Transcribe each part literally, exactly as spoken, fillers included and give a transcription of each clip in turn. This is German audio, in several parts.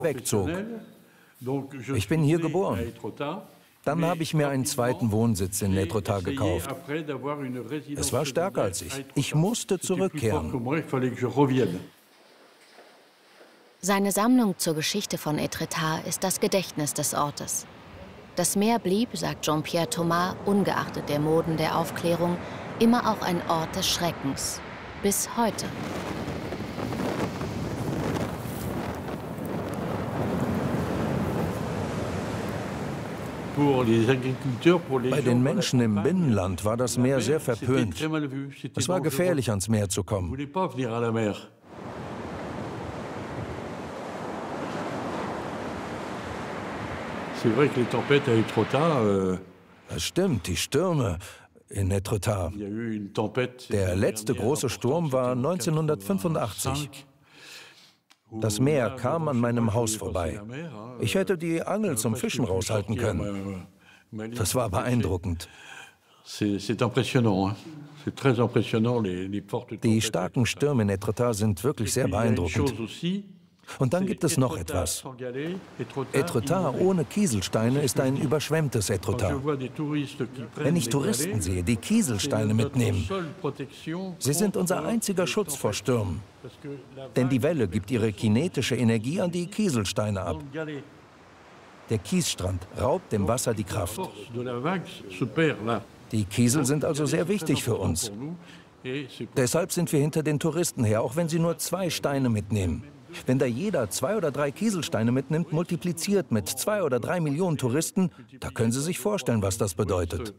wegzog. Ich bin hier geboren. Dann habe ich mir einen zweiten Wohnsitz in Étretat gekauft. Es war stärker als ich. Ich musste zurückkehren. Seine Sammlung zur Geschichte von Étretat ist das Gedächtnis des Ortes. Das Meer blieb, sagt Jean-Pierre Thomas, ungeachtet der Moden der Aufklärung, immer auch ein Ort des Schreckens. Bis heute. Bei den Menschen im Binnenland war das Meer sehr verpönt. Es war gefährlich, ans Meer zu kommen. Das stimmt, die Stürme in Étretat. Der letzte große Sturm war neunzehnhundertfünfundachtzig. Das Meer kam an meinem Haus vorbei. Ich hätte die Angel zum Fischen raushalten können. Das war beeindruckend. Die starken Stürme in Étretat sind wirklich sehr beeindruckend. Und dann gibt es noch etwas. Étretat ohne Kieselsteine ist ein überschwemmtes Étretat. Wenn ich Touristen sehe, die Kieselsteine mitnehmen, sie sind unser einziger Schutz vor Stürmen. Denn die Welle gibt ihre kinetische Energie an die Kieselsteine ab. Der Kiesstrand raubt dem Wasser die Kraft. Die Kiesel sind also sehr wichtig für uns. Deshalb sind wir hinter den Touristen her, auch wenn sie nur zwei Steine mitnehmen. Wenn da jeder zwei oder drei Kieselsteine mitnimmt, multipliziert mit zwei oder drei Millionen Touristen, da können Sie sich vorstellen, was das bedeutet.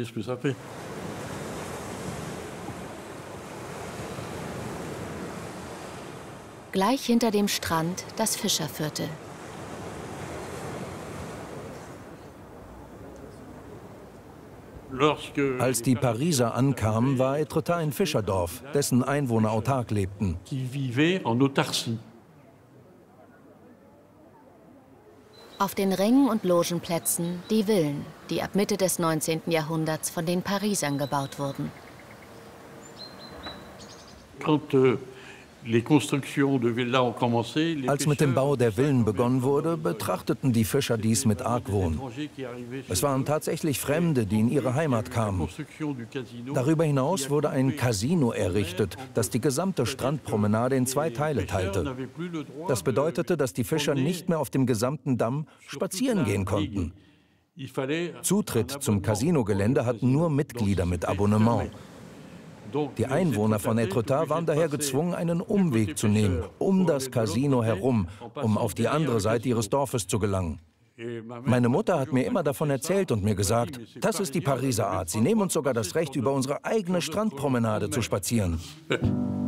Gleich hinter dem Strand das Fischerviertel. Als die Pariser ankamen, war Étretat ein Fischerdorf, dessen Einwohner autark lebten. Auf den Rängen und Logenplätzen die Villen, die ab Mitte des neunzehnten Jahrhunderts von den Parisern gebaut wurden. Als mit dem Bau der Villen begonnen wurde, betrachteten die Fischer dies mit Argwohn. Es waren tatsächlich Fremde, die in ihre Heimat kamen. Darüber hinaus wurde ein Casino errichtet, das die gesamte Strandpromenade in zwei Teile teilte. Das bedeutete, dass die Fischer nicht mehr auf dem gesamten Damm spazieren gehen konnten. Zutritt zum Casinogelände hatten nur Mitglieder mit Abonnement. Die Einwohner von Étretat waren daher gezwungen, einen Umweg zu nehmen, um das Casino herum, um auf die andere Seite ihres Dorfes zu gelangen. Meine Mutter hat mir immer davon erzählt und mir gesagt, das ist die Pariser Art. Sie nehmen uns sogar das Recht, über unsere eigene Strandpromenade zu spazieren.